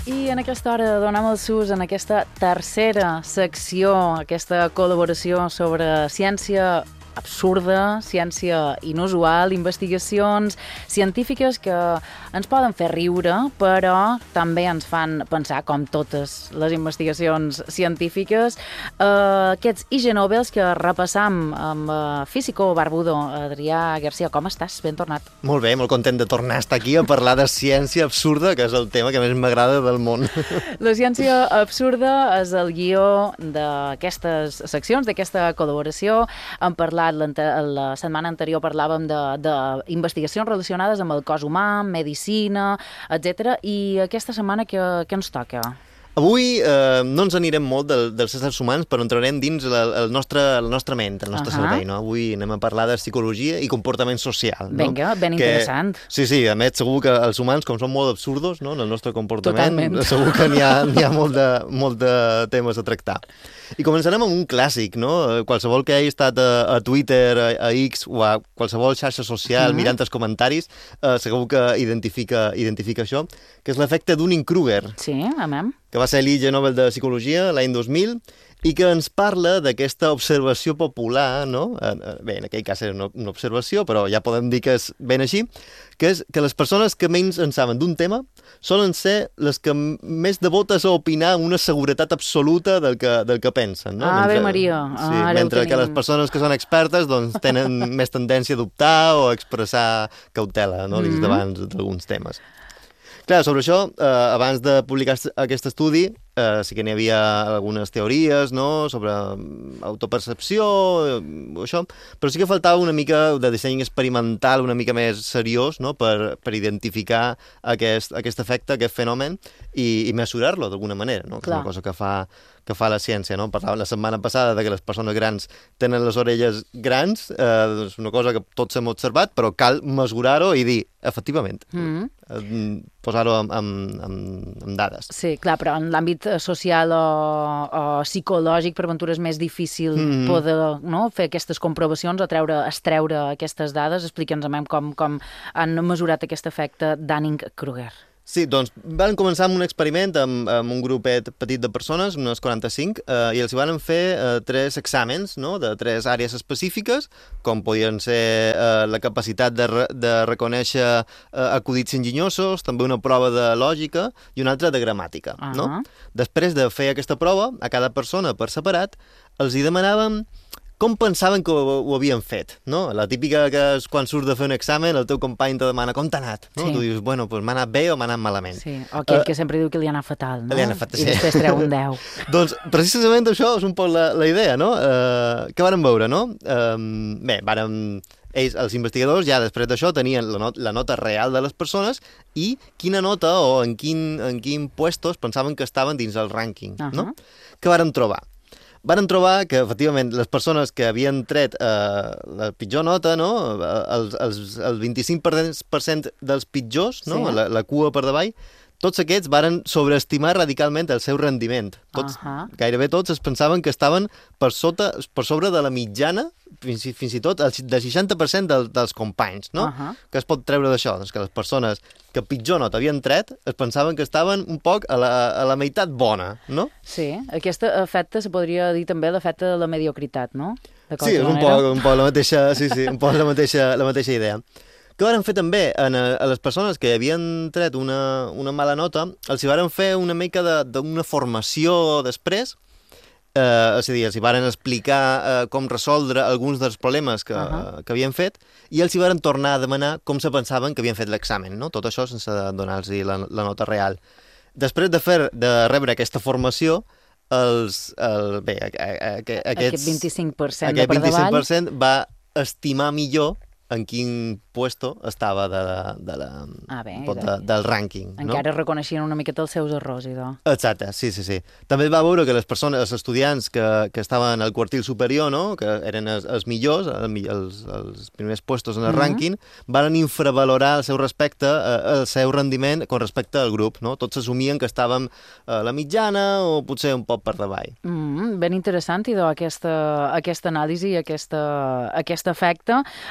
I en aquesta hora donem el sus en aquesta tercera secció, aquesta col·laboració sobre ciència absurda, ciència inusual, investigacions científiques que ens poden fer riure, però també ens fan pensar, com totes les investigacions científiques. Aquests Ig Nobels que repassam amb físico barbudo. Adrià Garcia, com estàs? Ben tornat. Molt bé, molt content de tornar a estar aquí a parlar de ciència absurda, que és el tema que més m'agrada del món. La ciència absurda és el guió d'aquestes seccions, d'aquesta col·laboració. Hem parlat, la setmana anterior parlàvem d'investigacions relacionades amb el cos humà, medicina, etc. I aquesta setmana què ens toca? Avui no ens anirem molt dels éssers humans, però entrarem dins la nostra ment, el nostre cervell. No? Avui anem a parlar de psicologia i comportament social. No? Vinga, ben interessant. Sí, a més, segur que els humans, com són molt absurdos, no? En el nostre comportament, totalment. Segur que n'hi ha molt de temes a tractar. I començarem amb un clàssic, no? Qualsevol que hagi estat a Twitter, a X o a qualsevol xarxa social mirant els comentaris, segur que identifica això, que és l'efecte Dunning-Kruger. Sí, amem. Que va ser l'Ig Nobel de Psicologia l'any 2000 i que ens parla d'aquesta observació popular, no? Bé, en aquell cas era una observació, però ja podem dir que és ben així, que és que les persones que menys en saben d'un tema solen ser les que més devotes a opinar amb una seguretat absoluta del que pensen. No? Ave Maria. Sí, mentre que les persones que són expertes doncs, tenen més tendència a dubtar o a expressar cautela, no? Dins davant d'alguns temes. Clar, sobre això, abans de publicar aquest estudi, sí que n'hi havia algunes teories, no?, sobre autopercepció, o això, però sí que faltava una mica de disseny experimental, una mica més seriós, no?, per identificar aquest efecte, aquest fenomen, i mesurar-lo d'alguna manera, no?, que és una cosa que fa la ciència, no? Parlàvem la setmana passada de que les persones grans tenen les orelles grans, és una cosa que tots hem observat, però cal mesurar-ho i dir, efectivament, posar-ho amb dades. Sí, clar, però en l'àmbit social o psicològic per ventura és més difícil poder, no, fer aquestes comprovacions o extreure aquestes dades. Explica'ns com han mesurat aquest efecte Dunning-Kruger. Sí, doncs van començar amb un experiment amb un grupet petit de persones, unes 45, i els van fer 3 exàmens, no?, de 3 àrees específiques, com podien ser la capacitat de reconèixer acudits enginyosos, també una prova de lògica i una altra de gramàtica. No? Després de fer aquesta prova, a cada persona per separat, els hi demanàvem com pensaven que ho havien fet, no? La típica que és quan surts de fer un examen, el teu company te demana com t'ha anat, no? Sí. Tu dius, bueno, doncs m'ha anat bé o m'ha anat malament. Sí, o aquell que sempre diu que li ha anat fatal, no? Li ha anat fatal, sí. I després treu un 10. Doncs precisament això és un poc la idea, no? Què vàrem veure, no? Bé, els investigadors ja després d'això tenien la nota real de les persones i quina nota o en quin puestos pensaven que estaven dins el rànquing, no? Què vàrem trobar? Varen trobar que, efectivament, les persones que havien tret la pitjor nota, no? El 25% dels pitjors, no? Sí. La cua per davall, tots aquests varen sobreestimar radicalment el seu rendiment. Gairebé tots es pensaven que estaven per sobre de la mitjana, fins i tot del 60% dels companys, no? Que es pot treure d'això? Doncs que les persones que pitjor nota havien tret es pensaven que estaven un poc a la meitat bona, no? Sí, aquest efecte se podria dir també l'efecte de la mediocritat, no? Sí, és un poc la mateixa idea. Què varen fer també a les persones que havien tret una mala nota, els hi varen fer una mica d'una formació després, és a dir, els hi varen explicar com resoldre alguns dels problemes que havien fet i els hi varen tornar a demanar com se pensaven que havien fet l'examen, no? Tot això sense donar-los la nota real. Després de rebre aquesta formació, aquest 25% de per davall, aquest 25% va estimar millor en quin puesto estava del rànquing. Encara reconeixien una miqueta els seus errors, idò. Exacte, sí. També es va veure que els estudiants que estaven al quartil superior, no?, que eren els millors, els primers puestos en el rànquing, van infravalorar el seu rendiment con respecte al grup, no? Tots assumien que estàvem a la mitjana o potser un poc per davall. Ben interessant, idò, aquesta anàlisi i aquest efecte.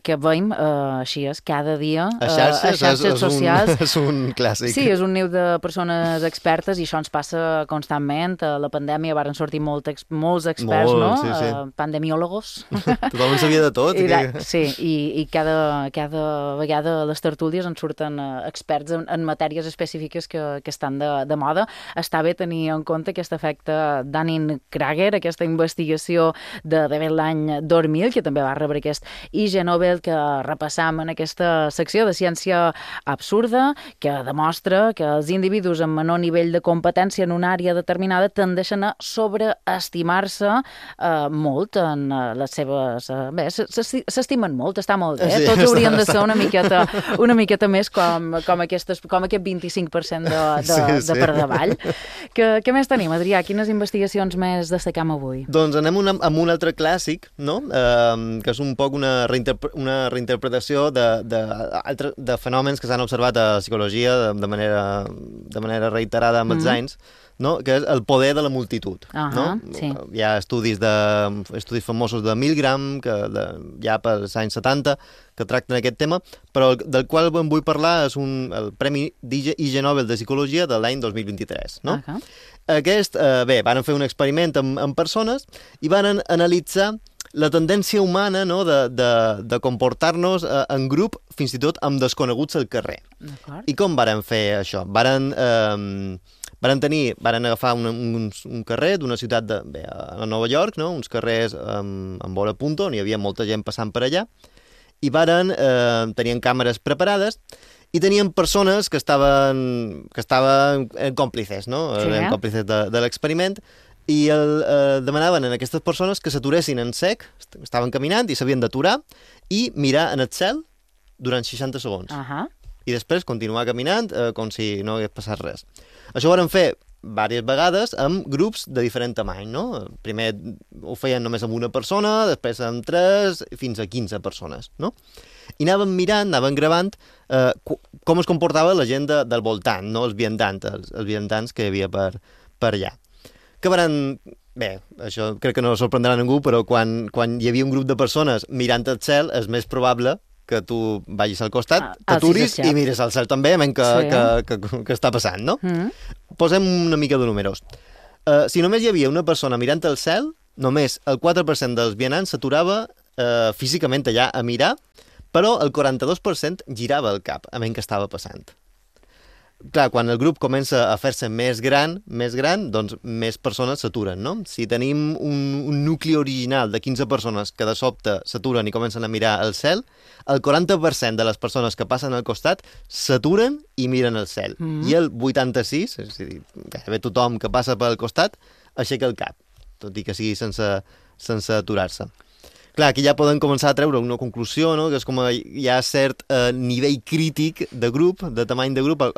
que veiem, així és, cada dia a xarxes socials. És un clàssic. Sí, és un niu de persones expertes i això ens passa constantment. A la pandèmia varen sortir molts experts, no? Sí. Pandemiòlogos. Tothom en sabia de tot. Sí, i cada vegada a les tertúlies en surten experts en matèries específiques que estan de moda. Està bé tenir en compte aquest efecte Dunning-Kruger, aquesta investigació de l'any 2000, que també va rebre aquest IG Nobel que repassam en aquesta secció de ciència absurda, que demostra que els individus amb menor nivell de competència en una àrea determinada tendeixen a sobreestimar-se molt en les seves... Bé, s'estimen molt, està molt bé. Sí, tots haurien de ser una miqueta més com aquest 25% de per davall. Què més tenim, Adrià? Quines investigacions més destacam avui? Doncs anem amb un altre clàssic, no? Que és un poc una reinterpretació de fenòmens que s'han observat a la psicologia de manera reiterada amb els anys, no? Que és el poder de la multitud. No? Sí. Hi ha estudis famosos de Milgram, ja pels anys 70, que tracten aquest tema, però del qual em vull parlar és el Premi IG Nobel de Psicologia de l'any 2023. No? Varen fer un experiment amb persones i varen analitzar la tendència humana, no, de comportar-nos en grup, fins i tot amb desconeguts al carrer. I com varen fer això? Varen agafar un carrer d'una ciutat a Nova York, no? Uns carrers amb hora punta, on hi havia molta gent passant per allà, i tenien càmeres preparades i tenien persones que estaven còmplices, no? Eren còmplices de l'experiment, i demanaven a aquestes persones que s'aturessin en sec, estaven caminant i s'havien d'aturar i mirar en el cel durant 60 segons. I després continuar caminant com si no hagués passat res. Això ho van fer diverses vegades amb grups de diferent tamany, no? Primer ho feien només amb una persona, després amb 3, fins a 15 persones, no? I anaven mirant, anaven gravant com es comportava la gent del voltant, no? Els viandants que hi havia per allà. Això crec que no sorprendrà ningú, però quan hi havia un grup de persones mirant el cel, és més probable que tu vagis al costat, t'aturis i mires al cel també, que està passant, no? Posem una mica de números. Si només hi havia una persona mirant el cel, només el 4% dels vianants s'aturava físicament allà a mirar, però el 42% girava el cap a menys que estava passant. Clar, quan el grup comença a fer-se més gran, doncs més persones s'aturen, no? Si tenim un nucli original de 15 persones que de sobte s'aturen i comencen a mirar el cel, el 40% de les persones que passen al costat s'aturen i miren el cel. I el 86%, és a dir, gairebé tothom que passa pel costat, aixeca el cap, tot i que sigui sense aturar-se. Clar, aquí ja poden començar a treure una conclusió, no? Que és com hi ha cert nivell crític de grup, de tamany de grup,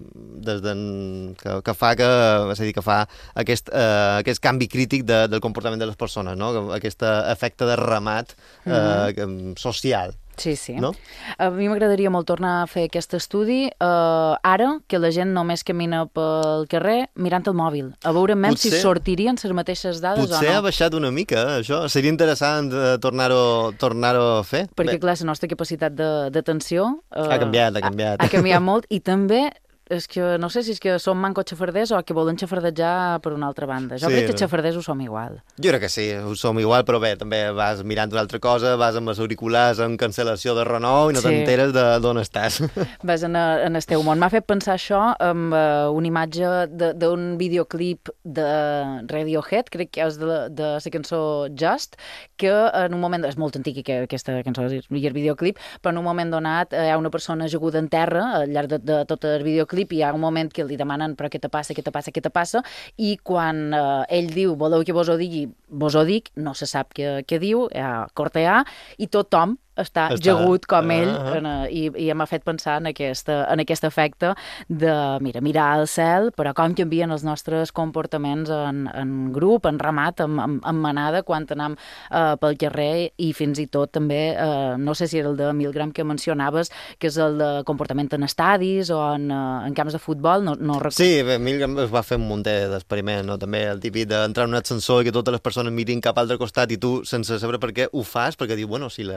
que fa aquest canvi crític del comportament de les persones, no? Aquest efecte de remat social. Sí. No? A mi m'agradaria molt tornar a fer aquest estudi ara que la gent només camina pel carrer mirant el mòbil, a veure si sortirien les mateixes dades o no. Potser ha baixat una mica, això. Seria interessant tornar-ho a fer. Perquè, clar, la nostra capacitat d'atenció ha canviat. Ha canviat molt, i també és que no sé si és que som mancos xafarders o que volen xafardejar per una altra banda. Jo crec que xafarders ho som igual. Jo crec que sí, ho som igual, però bé, també vas mirant una altra cosa, vas amb els auriculars amb cancel·lació de renou i no t'enteres d'on estàs. Vas en el teu món. M'ha fet pensar això amb una imatge d'un videoclip de Radiohead, crec que és de la cançó Just, que en un moment, és molt antic aquesta cançó i el videoclip, però en un moment donat hi ha una persona ajaguda en terra al llarg de tot el videoclip, i hi ha un moment que li demanen però què te passa, i quan ell diu, voleu que vos ho digui, vos ho dic, no se sap què diu, corteà, i tothom està ajagut com ell, i m'ha fet pensar en aquest efecte de mirar al cel, però com canvien els nostres comportaments en grup, en ramat, en manada, quan anem pel carrer, i fins i tot també, no sé si era el de Milgram que mencionaves, que és el de comportament en estadis o en camps de futbol, no recordo. Sí, Milgram es va fer un munt d'experiment, no? També el típic d'entrar en un ascensor i que totes les persones mirin cap al altre costat i tu, sense saber per què, ho fas, perquè diu, bueno, si la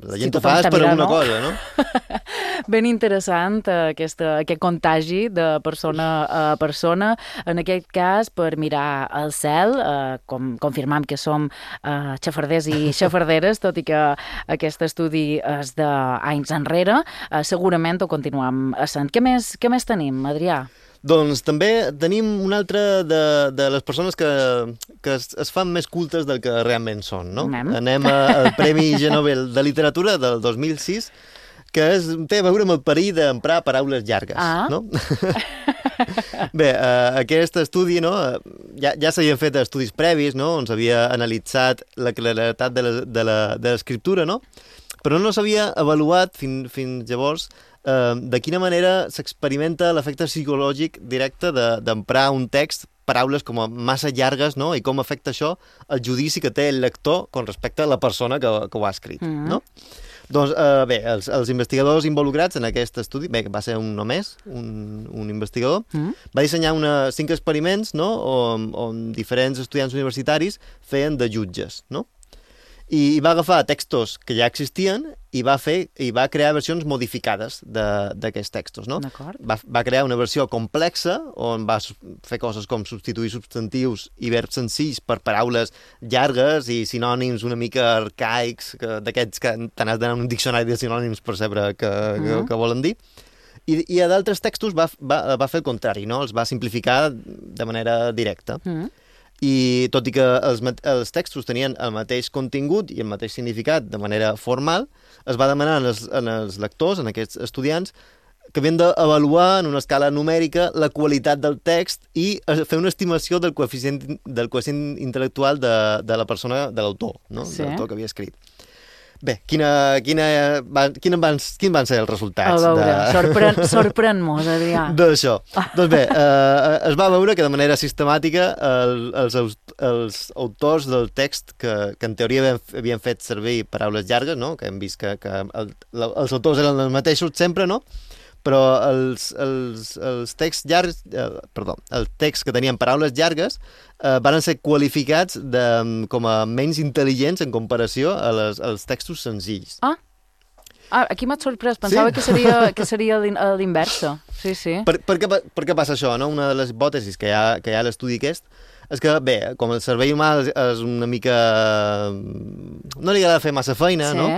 la gent ho fa per alguna cosa, no? Ben interessant aquest contagi de persona a persona. En aquest cas, per mirar al cel, confirmam que som xafarders i xafarderes, tot i que aquest estudi és d'anys enrere, segurament ho continuem essent. Què més tenim, Adrià? Doncs també tenim una altra de les persones que es fan més cultes del que realment són, no? Anem al Premi Ig Nobel de Literatura del 2006, que té a veure amb el perill d'emprar paraules llargues, no? Bé, aquest estudi, no, ja s'havien fet estudis previs, no?, on s'havia analitzat la claredat de l'escriptura, no?, però no s'havia avaluat fins llavors de quina manera s'experimenta l'efecte psicològic directe d'emprar un text, paraules com a massa llargues, no?, i com afecta això el judici que té el lector con respecte a la persona que ho ha escrit, no? Doncs bé, els investigadors involucrats en aquest estudi, bé, va ser un només, un investigador, va dissenyar 5 experiments, no?, on diferents estudiants universitaris feien de jutges, no?, i va agafar textos que ja existien i va crear versions modificades d'aquests textos, no? Va crear una versió complexa on va fer coses com substituir substantius i verbs senzills per paraules llargues i sinònims una mica arcaics, d'aquests que te n'has d'anar a un diccionari de sinònims per saber què volen dir. I a d'altres textos va fer el contrari, no? Els va simplificar de manera directa. I tot i que els textos tenien el mateix contingut i el mateix significat de manera formal, es va demanar als lectors, en aquests estudiants, que havien d'avaluar en una escala numèrica la qualitat del text i fer una estimació del coeficient intel·lectual de la persona, de l'autor, no? De l'autor que havia escrit. Bé, quins van ser els resultats? A veure, sorprèn-nos, Adrià. D'això. Doncs bé, es va veure que de manera sistemàtica els autors del text que en teoria havien fet servir paraules llargues, no?, que hem vist que els autors eren els mateixos sempre, no?, però els texts llargs, els texts que tenien paraules llargues van ser qualificats com a menys intel·ligents en comparació als textos senzills. Aquí m'ha sorprès. Pensava que seria l'inversa. Sí. Per què passa això, no? Una de les hipòtesis que hi ha a l'estudi aquest és que, bé, com el cervell humà és una mica... no li agrada fer massa feina, no?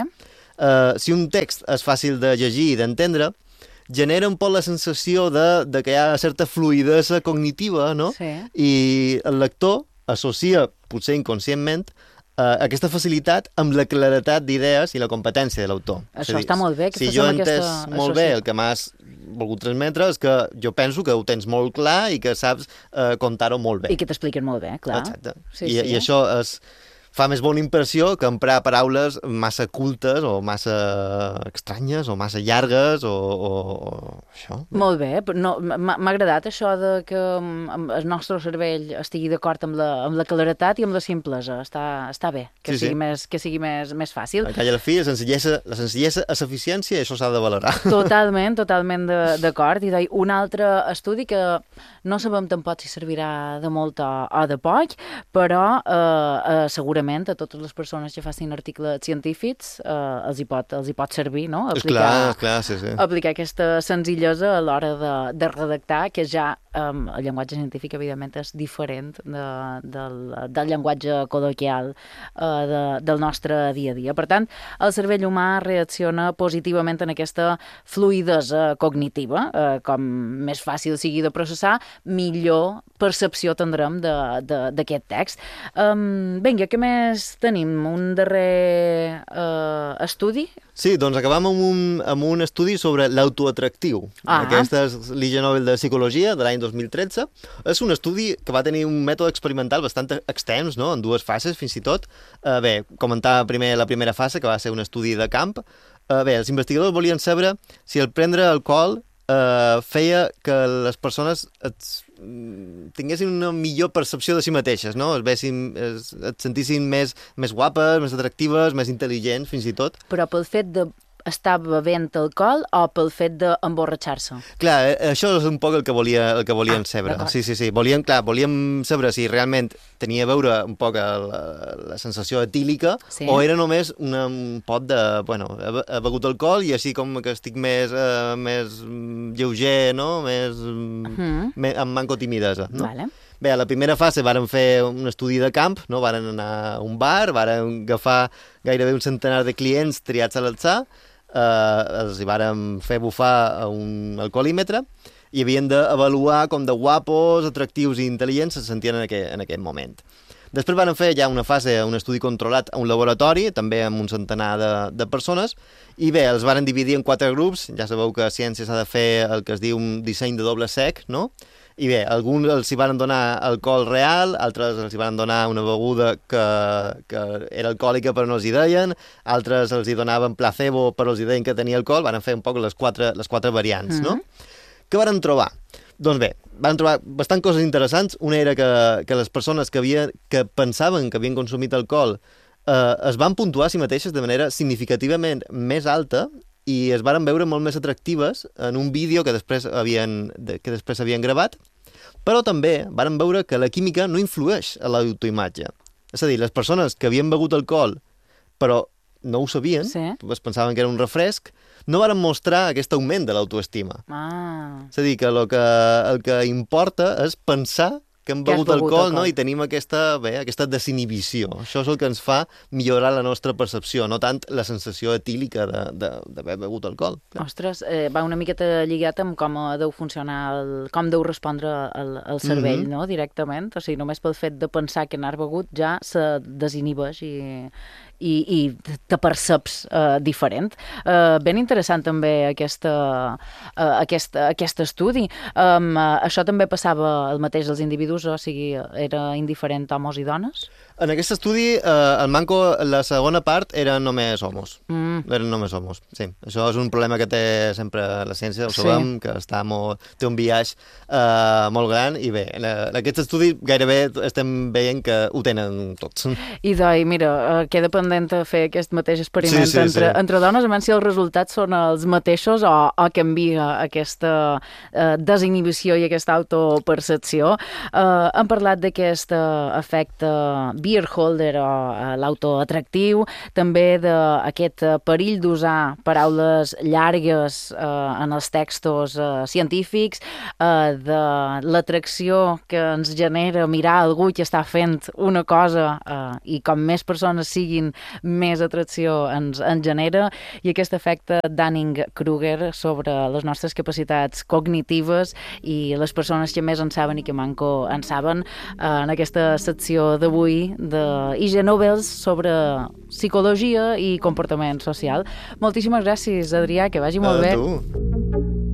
Si un text és fàcil de llegir i d'entendre, genera un poc la sensació de que hi ha certa fluïdesa cognitiva, no? Sí. I el lector associa, potser inconscientment, aquesta facilitat amb la claretat d'idees i la competència de l'autor. Això està molt bé. Si jo he entès molt bé el que m'has volgut transmetre, és que jo penso que ho tens molt clar i que saps contar-ho molt bé. I que t'expliquen molt bé, clar. Exacte. I això fa més bona impressió que emprar paraules massa cultes o massa estranyes o massa llargues o això. Molt bé. M'ha agradat això de que el nostre cervell estigui d'acord amb la claretat i amb la simplesa. Està bé, que sigui més fàcil. Al cap i a la fi, la senzillesa és eficiència i això s'ha de valorar. Totalment d'acord. I un altre estudi que no sabem tampoc si servirà de molt o de poc, però segurament a totes les persones que facin articles científics els hi pot servir, no? Aplicar aquesta senzillesa a l'hora de redactar, que ja el llenguatge científic, evidentment, és diferent del llenguatge col·loquial del nostre dia a dia. Per tant, el cervell humà reacciona positivament en aquesta fluïdesa cognitiva. Com més fàcil sigui de processar, millor percepció tindrem d'aquest text. Vinga, què més tenim? Un darrer estudi? Sí, doncs acabam amb un estudi sobre l'autoatractiu. Aquest és l'Ig Nobel de Psicologia de l'any 2013. És un estudi que va tenir un mètode experimental bastant extens, no?, en 2 fases, fins i tot. Bé, comentar primer la primera fase, que va ser un estudi de camp. Bé, els investigadors volien saber si el prendre alcohol feia que les persones tinguessin una millor percepció de si mateixes, no? Et sentissin més guapes, més atractives, més intel·ligents, fins i tot. Però pel fet de estar bevent alcohol o pel fet d'emborratxar-se? Clar, això és un poc el que volien saber. Sí. Volíem saber si realment tenia a veure un poc la sensació etílica o era només un pot de, he begut alcohol i així com que estic més lleuger, no? Amb manco timidesa, no? Vale. Bé, a la primera fase vàrem fer un estudi de camp, no? Vàrem anar a un bar, vàrem agafar gairebé un centenar de clients triats a l'atzar, els hi vàrem fer bufar a un alcoholímetre i havien d'avaluar com de guapos, atractius i intel·ligents se sentien en aquest moment. Després vàrem fer ja una fase, un estudi controlat a un laboratori, també amb un centenar de persones, i bé, els varen dividir en 4 grups. Ja sabeu que a ciència s'ha de fer el que es diu un disseny de doble cec, no? I bé, alguns els hi van donar alcohol real, altres els hi van donar una beguda que era alcohòlica però no els hi deien, altres els hi donaven placebo però els hi deien que tenia alcohol, van fer un poc les quatre variants, no? Què van trobar? Doncs bé, van trobar bastant coses interessants. Una era que les persones que pensaven que havien consumit alcohol es van puntuar a si mateixes de manera significativament més alta i es varen veure molt més atractives en un vídeo que després havien gravat, però també varen veure que la química no influeix a l'autoimatge. És a dir, les persones que havien begut alcohol però no ho sabien, es pensaven que era un refresc, no varen mostrar aquest augment de l'autoestima. És a dir, que el que importa és pensar que hem begut alcohol, no? I tenim aquesta desinhibició. Això és el que ens fa millorar la nostra percepció, no tant la sensació etílica d'haver begut alcohol. Clar. Ostres, va una miqueta lligat amb com deu funcionar, com deu respondre el cervell, no? Directament. O sigui, només pel fet de pensar que n'has begut ja se desinhibeix i te perceps diferent. Ben interessant també aquest estudi. Això també passava el mateix als individus, o sigui, era indiferent homes i dones? En aquest estudi, el manco, la segona part, eren només homos. Eren només homos, sí. Això és un problema que té sempre la ciència, ho sabem, que té un biaix molt gran, i bé, en aquest estudi gairebé estem veient que ho tenen tots. I mira, queda pendent a fer aquest mateix experiment entre dones, a veure si els resultats són els mateixos o canvia aquesta desinhibició i aquesta autopercepció. Hem parlat d'aquest efecte beer holder o l'autoatractiu, també d'aquest perill d'usar paraules llargues en els textos científics, de l'atracció que ens genera mirar algú que està fent una cosa i com més persones siguin, més atracció ens genera, i aquest efecte Dunning-Kruger sobre les nostres capacitats cognitives i les persones que més en saben i que manco en saben, en aquesta secció d'avui de IG Novels sobre psicologia i comportament social. Moltíssimes gràcies, Adrià, que vagi molt bé. A tu.